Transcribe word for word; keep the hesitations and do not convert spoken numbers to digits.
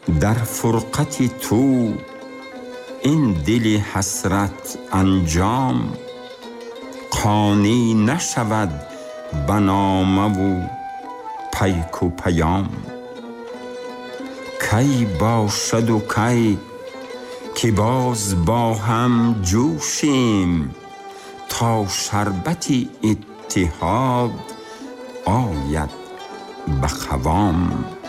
در فرقتی تو این دل حسرت انجام، قانع نشود به نامه و پیک و پیام. کی باشد و کی که باز با هم جوشیم، تا شربت اتحاد آید به خوام.